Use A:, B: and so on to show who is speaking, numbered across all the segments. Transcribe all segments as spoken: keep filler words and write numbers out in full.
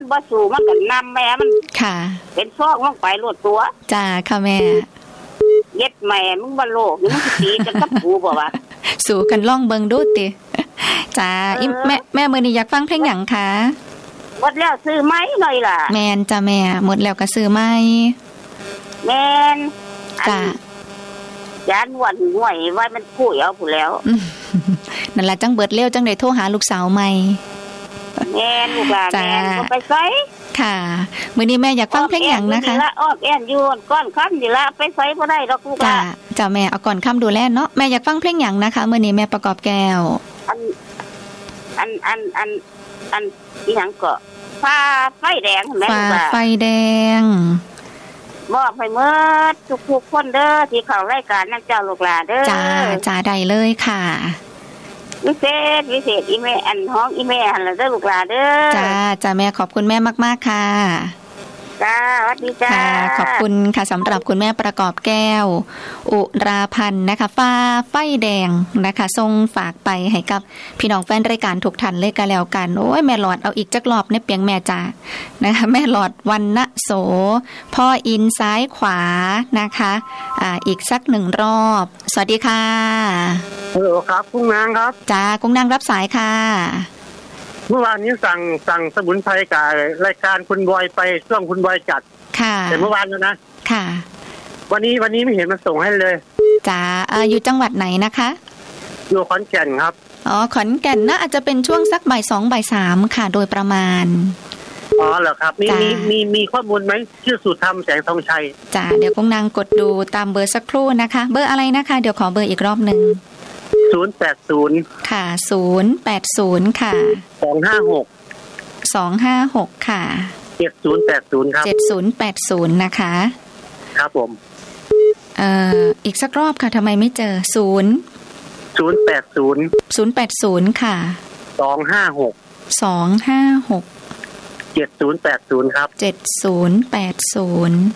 A: บ่สู่มันก็นำแม่มัน
B: ค่ะ
A: เป็นซอกลงไปโลดตัว
B: จ้าค่ะแม่
A: เย็ดแม่มึงบ่โลกมึงสิตีกันกับกูบ่วะ
B: สู่กันล่องเบิ่งดูติจ้าอีแม่แม่มื้อนี้อยากฟังเพลงหยังคะ
A: หมดแล้วซื้อไหมหน่อยล่ะ
B: แม่นจ้าแม่หมดแล้วก็ซื้อไหม
A: แม่น
B: จ้า
A: จานหวนห่วยไว้มันคุยเอาผู้แล้ว
B: นั่นล่ะจังเบิดเร็วจังได้โทรหาลูกสาวใหม่
A: แม่ลูกหลานแม่ก็ไปไส
B: ค่ะมื้อนี้แม่อยากฟังเพลงหยังนะคะ
A: ละออกแอนอยู่ก้อนค่ำนี่ละไปไสบ่ได้ดอกลูกจ้า
B: จ้าแม่เอาก่อนค่ำดูแลเนาะแม่อยากฟังเพลงหยังนะคะมื้อนี้แม่ประกอบแก้ว
A: อันอันอันอันอันอีหยังก็ฟ้าไฟแดงแม่ลูกหลาน
B: ฟ้าไฟแดง
A: บอกให้หมดทุกๆคนเด้อที่เข้ารายการนั่นเจ้าลูกหลานเด้อ
B: จ้าจ้าได้เลยค่ะ
A: วิเศษวิเศษอีแม่อันห้องอีแม่หั่นล่ะเด้อลูกหลานเด้อ
B: จ้าจ้าแม่ขอบคุณแม่มากๆค่ะ
A: จ้าสวัสดีจ้า
B: ค่ะขอบคุณค่ะสำหรับคุณแม่ประกอบแก้วอุราพันธ์นะคะฟ้าไฟแดงนะคะส่งฝากไปให้กับพี่น้องแฟนรายการทุกท่านเลยก็แล้วกันโอ้ยแม่หลอดเอาอีกจักรอบในเปียงแม่จ้านะคะแม่หลอดวรรณโสพ่ออินซ้ายขวานะคะอ่าอีกสักหนึ่งรอบสวัสดีค่ะ
C: ฮัลโหลครับกุ้งนางครับ
B: จ้ากุ้งนางรับสายค่ะ
C: เมื่อวานนี้สั่งสั่งสมุนไพรกับรายการคุณบอยไปช่วงคุณบอยจัด
B: ค่ะ
C: แต่เมื่อวานแล้วนะ
B: ค่ะ
C: วันนี้วันนี้ไม่เห็นมาส่งให้เลย
B: จ้าเอ่ออยู่จังหวัดไหนนะคะ
C: อยู่ขอนแก่นครับ
B: อ๋อขอนแก่นนะอาจจะเป็นช่วงสักบ่ายสองบ่ายสามค่ะโดยประมาณ
C: อ๋อเหรอครับมีมีมีมีข้อมูลไหมชื่อสุธรรมแสงทองชัย
B: จ้าเดี๋ยวกุ้งนางกดดูตามเบอร์สักครู่นะคะเบอร์อะไรนะคะเดี๋ยวขอเบอร์อีกรอบนึง
C: ศูนย์ แปด ศูนย์
B: ค่ะศูนย์ แปด ศูนย์ค่ะ
C: สอง ห้า หก
B: สอง ห้า หกค่ะ
C: เจ็ด ศูนย์ แปด ศูนย์ครับ
B: เจ็ด ศูนย์ แปด ศูนย์นะคะ
C: ครับผม
B: เอ่ออีกสักรอบค่ะทำไมไม่เจอศูนย์
C: ศูนย์ แปด ศูนย์
B: ศูนย์ แปด ศูนย์ค่ะ
C: สอง ห้า หก
B: สอง ห้า หก
C: เจ็ด ศูนย์ แปด ศูนย์ครับ
B: เจ็ด ศูนย์ แปด ศูนย์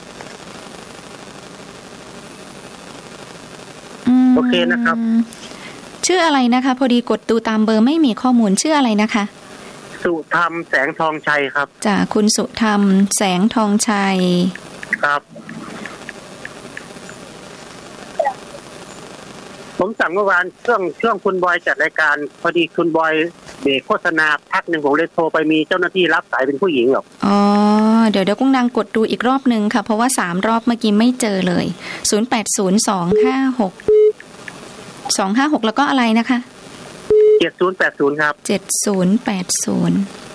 C: โอเคนะครับ
B: ชื่ออะไรนะคะพอดีกดดูตามเบอร์ไม่มีข้อมูลชื่ออะไรนะคะ
C: สุธรรมแสงทองชัยครับ
B: จ้ะคุณสุธรรมแสงทองชัย
C: ครับผมสั่งเมื่อวานช่วงช่วงคุณบอยจัดรายการพอดีคุณบอยเบรกโฆษณาพักหนึ่งผมเลยโทรไปมีเจ้าหน้าที่รับสายเป็นผู้หญิงหรอก
B: อ๋อเดี๋ยวเดี๋ยวกุ้งนางกดดูอีกรอบนึงค่ะเพราะว่าสามรอบเมื่อกี้ไม่เจอเลยศูนย์ แปด ศูนย์ สอง ห้า หกสอง ห้า หกแล้วก็อะไรนะคะ
C: เจ็ด ศูนย์ แปด ศูนย์ครับ
B: เจ็ด ศูนย์ แปด ศูนย์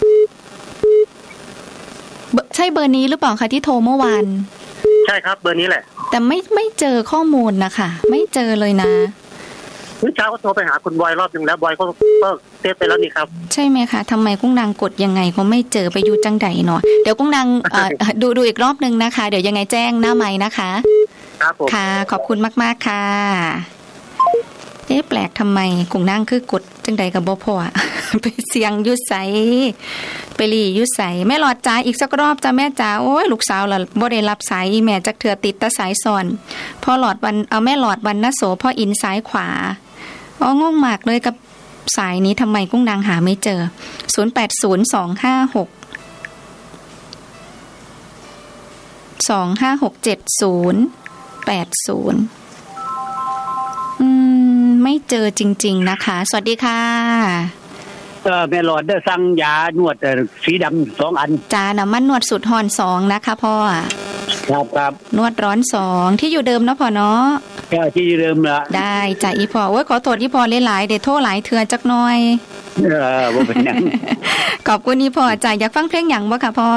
B: ใช่เบอร์นี้หรือเปล่าคะที่โทรเมื่อวาน
C: ใช่ครับเบอร์นี้แหละ
B: แต่ไม่ไม่เจอข้อมูลนะคะไม่เจอเลยนะ
C: เมื่อเช้าก็โทรไปหาคุณบอยรอบนึงแล้วบอยก็ก็เซฟไปแล้วนี่ครับ
B: ใช่ไหมคะทำไมกุ้งนางกดยังไงก็ไม่เจอไปอยู่จังใดเนาะเดี๋ยวกุ้งนางดูดูอีกรอบนึงนะคะเดี๋ยวยังไงแจ้งหน้าไมค์นะคะ
C: ครับผม
B: ค่ะขอบคุณมากๆค่ะเอ๊ะแปลกทำไมกุ้งนางคือกดจังใดกับบ่พอไปเสียงยุดใสไปหลี่ยุดใสแม่หลอดจ้าอีกสักรอบจ้าแม่จ๋าโอ้ยลูกสาวล่ะบ่ได้รับสายแม่จักเถื่อติดตะสายซ้อนพ่อหลอดวันเอาแม่หลอดวันณโสพ่ออินซ้ายขวาอ๋องงมากเลยกับสายนี้ทำไมกุ้งนางหาไม่เจอศูนย์ แปด ศูนย์ สอง ห้า หก สอง ห้า หก เจ็ด ศูนย์ แปด ศูนย์อืมไม่เจอจริงๆนะคะสวัสดีค่ะ
D: เออแม่หลอดได้สั่งยานวดสีดำสองอัน
B: จ้าน้ำมันนวดสูตรหอนสองนะคะพ่อ
D: ครับครับ
B: นวดร้อนสองที่อยู่เดิมเนาะพ่อเนาะ
D: แค่ที่เดิมละ
B: ได้จ้าอีพ่อโอ้ยขอโทษอีพ่อหลายๆเดี๋ยวโทรหลายเทื่อจักหน่อย
D: เออบ่เป็นหยัง
B: ขอบคุณอีพ่อจ้าอยากฟังเพลงหยังบ่คะพ่อ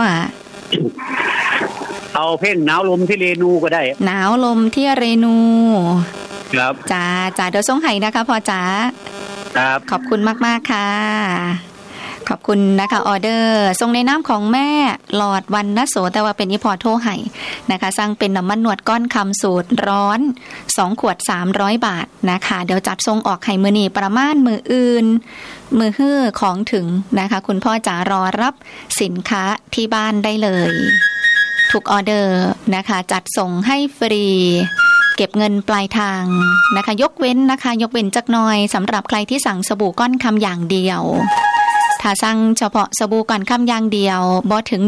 D: เอาเพลงหนาวลมที่เรนูก็ได้
B: หนาวลมที่เรนู
D: ครับ
B: จ้าจ้าเดี๋ยวส่งให้นะคะพ่อจ้า
D: ครับ
B: ขอบคุณมากๆค่ะขอบคุณนะคะออเดอร์ส่งในน้ำของแม่หลอดวรรณโสแต่ว่าเป็นอีพอโทรให้นะคะสั่งเป็นน้ำมันหนวดก้อนคำสูตรร้อนสองขวดสามร้อยบาทนะคะเดี๋ยวจัดส่งออกให้มื้อนี้ประมาณมื้ออื่นมื้อฮื้อของถึงนะคะคุณพ่อจ๋ารอรับสินค้าที่บ้านได้เลยทุกออเดอร์นะคะจัดส่งให้ฟรีเก็บเงินปลายทางนะคะยกเว้นนะคะยกเว้นจักหน่อยสำหรับใครที่สั่งสบู่ก้อนคำอย่างเดียวถ้าสั่งเฉพาะสบู่ก้อนคำอย่างเดียวบ่ถึง